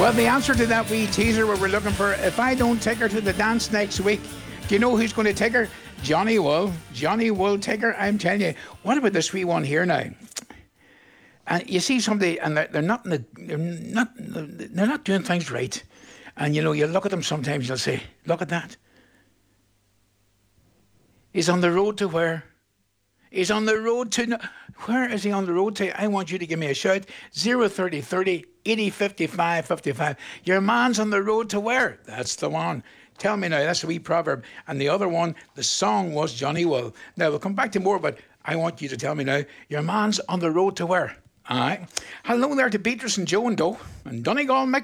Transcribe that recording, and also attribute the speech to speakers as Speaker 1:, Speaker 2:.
Speaker 1: Well, the answer to that wee teaser where we're looking for, if I don't take her to the dance next week, do you know who's going to take her? Johnny will. Johnny will take her, I'm telling you. What about this wee one here now? And you see somebody, and they're not doing things right. And you know, you look at them sometimes, you'll say, look at that. He's on the road to where? He's on the road to... Where is he on the road to? I want you to give me a shout. 03030 80 55 55. Your man's on the road to where? That's the one. Tell me now, that's a wee proverb. And the other one, the song was Johnny Will. Now, we'll come back to more, but I want you to tell me now, your man's on the road to where? All right. Hello there to Beatrice and Joe and Doe and Donegal mix.